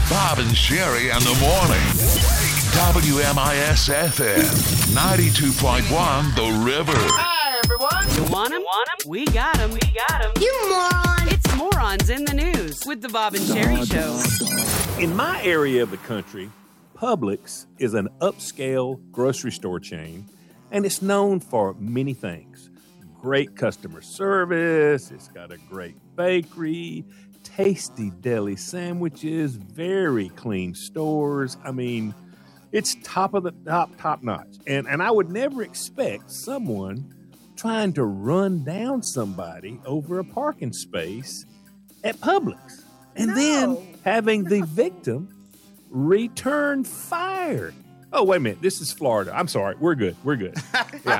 Bob and Sherry in the morning. WMIS-FM, 92.1 The River. Hi, everyone. You want 'em? We got 'em. You moron. It's Morons in the News with the Bob and Sherry Show. In my area of the country, Publix is an upscale grocery store chain, and it's known for many things. Great customer service, it's got a great bakery, tasty deli sandwiches, very clean stores. I mean, it's top of the top notch. And I would never expect someone trying to run down somebody over a parking space at Publix. And then having the victim return fire. Oh, wait a minute. This is Florida. I'm sorry. We're good. Yeah,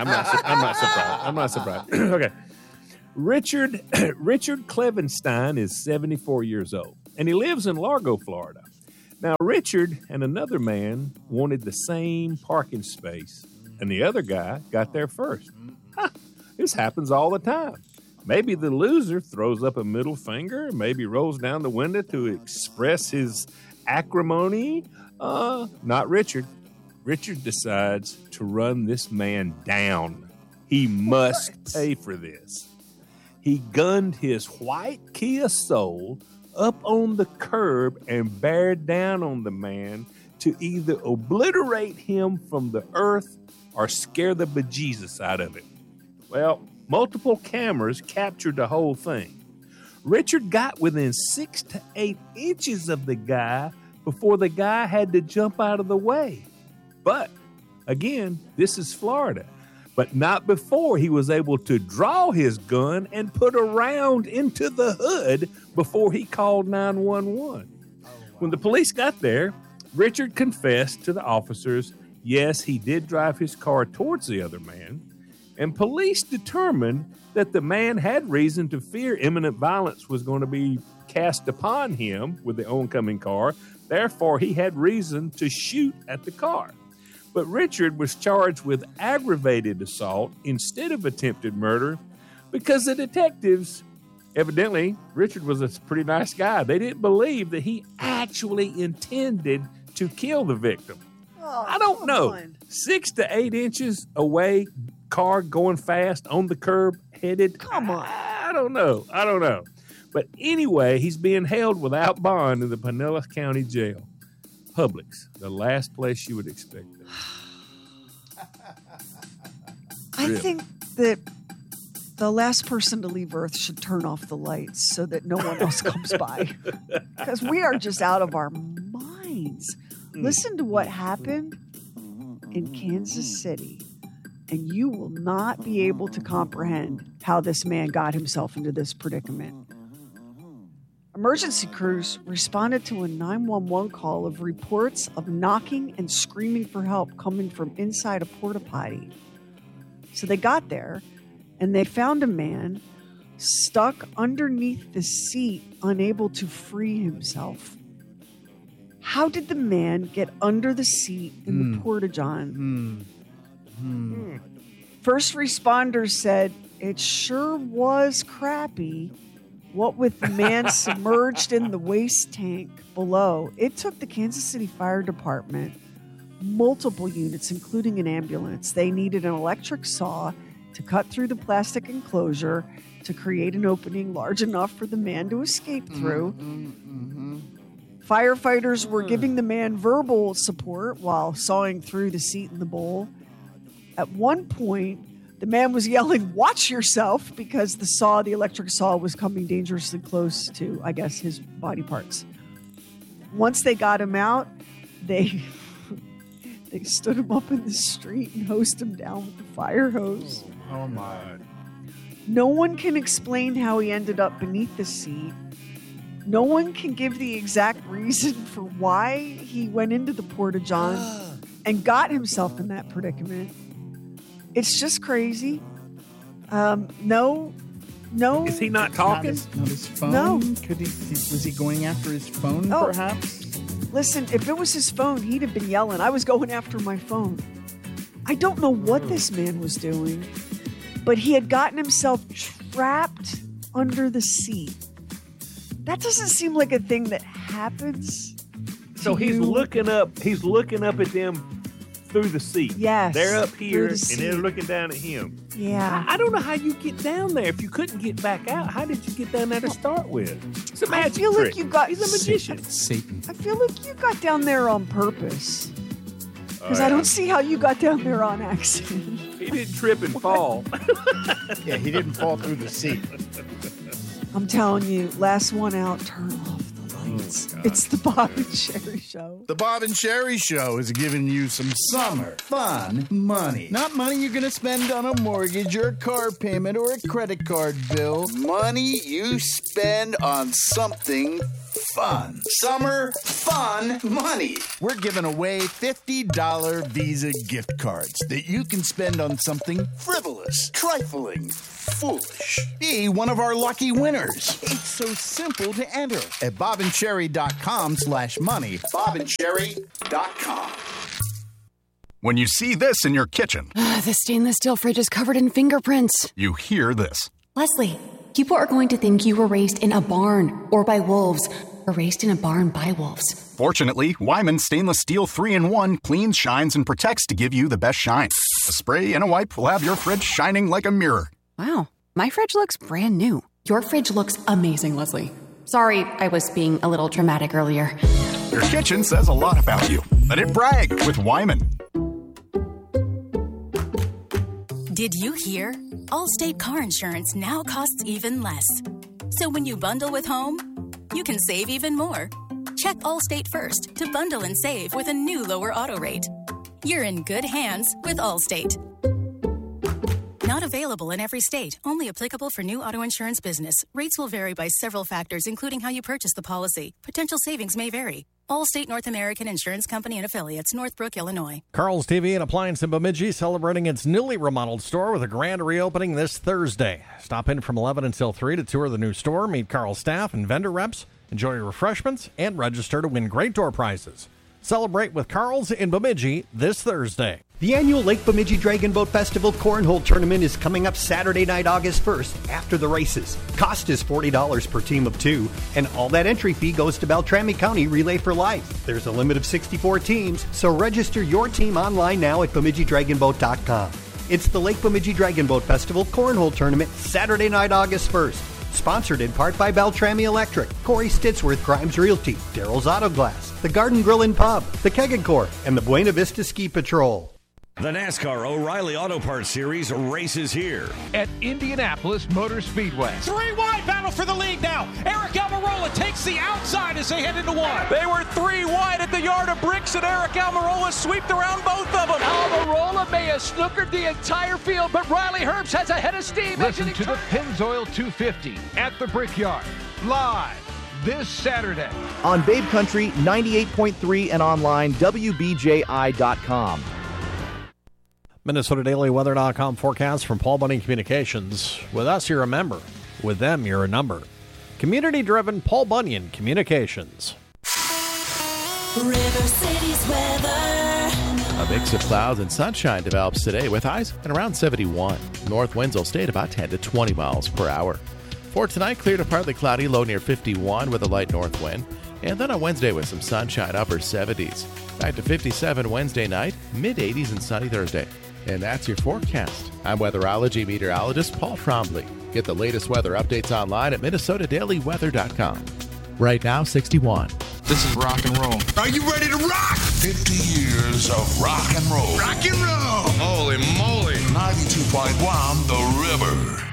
I'm not surprised. Okay. Richard Clevenstein is 74 years old, and he lives in Largo, Florida. Now, Richard and another man wanted the same parking space, and the other guy got there first. This happens all the time. Maybe the loser throws up a middle finger, maybe rolls down the window to express his acrimony. Not Richard. Richard decides to run this man down. He must pay for this. He gunned his white Kia Soul up on the curb and bared down on the man to either obliterate him from the earth or scare the bejesus out of him. Well, multiple cameras captured the whole thing. Richard got within 6 to 8 inches of the guy before the guy had to jump out of the way. But, again, this is Florida. But not before he was able to draw his gun and put a round into the hood before he called 911. When the police got there, Richard confessed to the officers, yes, he did drive his car towards the other man, and police determined that the man had reason to fear imminent violence was going to be cast upon him with the oncoming car. Therefore, he had reason to shoot at the car. But Richard was charged with aggravated assault instead of attempted murder because the detectives, evidently, Richard was a pretty nice guy. They didn't believe that he actually intended to kill the victim. I don't know. 6 to 8 inches away, car going fast on the curb, headed. Come on. I don't know. But anyway, he's being held without bond in the Pinellas County Jail. Publix, the last place you would expect that. I think that the last person to leave Earth should turn off the lights so that no one else comes by. Because we are just out of our minds. Listen to what happened in Kansas City, and you will not be able to comprehend how this man got himself into this predicament. Emergency crews responded to a 911 call of reports of knocking and screaming for help coming from inside a porta potty. So they got there and they found a man stuck underneath the seat, unable to free himself. How did the man get under the seat in the porta-john? First responders said it sure was crappy. What with the man submerged in the waste tank below, it took the Kansas City Fire Department multiple units, including an ambulance. They needed an electric saw to cut through the plastic enclosure to create an opening large enough for the man to escape through. Firefighters were giving the man verbal support while sawing through the seat in the bowl. At one point, the man was yelling, "Watch yourself," because the electric saw was coming dangerously close to, I guess, his body parts. Once they got him out, they stood him up in the street and hosed him down with the fire hose. Oh, my. No one can explain how he ended up beneath the seat. No one can give the exact reason for why he went into the porta-john and got himself in that predicament. It's just crazy. No. Is he not talking? Not his phone? No. Was he going after his phone, perhaps? Listen, if it was his phone, he'd have been yelling. I was going after my phone. I don't know what this man was doing, but he had gotten himself trapped under the seat. That doesn't seem like a thing that happens So he's looking up. He's looking up at them through the seat. Yes, they're up here, through and the they're seat. looking down at him. Yeah. I don't know how you get down there if you couldn't get back out. How did you get down there to start with? It's a magic I feel trick. like you got. He's a magician. Satan. I feel like you got down there on purpose. Because Oh, I yeah. don't see how you got down there on accident. He didn't trip and fall. Yeah, he didn't fall through the seat. I'm telling you, last one out, turn off the lights. It's the Bob and Sherry Show. The Bob and Sherry Show is giving you some summer fun money. Not money you're going to spend on a mortgage or a car payment or a credit card bill. Money you spend on something fun. Summer fun money. We're giving away $50 Visa gift cards that you can spend on something frivolous, trifling, foolish. Be one of our lucky winners. It's so simple to enter at bobandcherry.com/money. bobandcherry.com. When you see this in your kitchen, The stainless steel fridge is covered in fingerprints. you hear this. Leslie, people are going to think you were raised in a barn or by wolves or raised in a barn by wolves. Fortunately, Wyman Stainless Steel 3-in-1 cleans, shines, and protects to give you the best shine. A spray and a wipe will have your fridge shining like a mirror. Wow, my fridge looks brand new. Your fridge looks amazing, Leslie. Sorry, I was being a little dramatic earlier. Your kitchen says a lot about you. Let it brag with Wyman. Did you hear? Allstate car insurance now costs even less. So when you bundle with home, you can save even more. Check Allstate first to bundle and save with a new lower auto rate. You're in good hands with Allstate. Not available in every state. Only applicable for new auto insurance business. Rates will vary by several factors, including how you purchase the policy. Potential savings may vary. Allstate North American Insurance Company and Affiliates, Northbrook, Illinois. Carl's TV and Appliance in Bemidji celebrating its newly remodeled store with a grand reopening this Thursday. Stop in from 11 until 3 to tour the new store, meet Carl's staff and vendor reps, enjoy refreshments, and register to win great door prizes. Celebrate with Carl's in Bemidji this Thursday. The annual Lake Bemidji Dragon Boat Festival Cornhole Tournament is coming up Saturday night, August 1st, after the races. Cost is $40 per team of 2, and all that entry fee goes to Beltrami County Relay for Life. There's a limit of 64 teams, so register your team online now at BemidjiDragonBoat.com. It's the Lake Bemidji Dragon Boat Festival Cornhole Tournament, Saturday night, August 1st. Sponsored in part by Beltrami Electric, Corey Stitsworth Grimes Realty, Daryl's Auto Glass, the Garden Grill and Pub, the Keg & Corp, and the Buena Vista Ski Patrol. The NASCAR O'Reilly Auto Parts Series races here at Indianapolis Motor Speedway. 3 wide battle for the lead now. Eric Almirola takes the outside as they head into one. They were 3 wide at the yard of bricks, and Eric Almirola swept around both of them. Almirola may have snookered the entire field, but Riley Herbst has a head of steam. Listen to the Pennzoil 250 at the Brickyard, live this Saturday. On Babe Country, 98.3 and online, WBJI.com. MinnesotaDailyWeather.com forecast from Paul Bunyan Communications. With us, you're a member. With them, you're a number. Community-driven Paul Bunyan Communications. River City's weather. A mix of clouds and sunshine develops today with highs at around 71. North winds will stay at about 10 to 20 miles per hour. For tonight, clear to partly cloudy, low near 51 with a light north wind. And then on Wednesday with some sunshine, upper 70s. Back to 57 Wednesday night, mid-80s and sunny Thursday. And that's your forecast. I'm weatherology meteorologist Paul Trombley. Get the latest weather updates online at MinnesotaDailyWeather.com. Right now, 61. This is rock and roll. Are you ready to rock? 50 years of rock and roll. Rock and roll! Holy moly! 92.1 The River.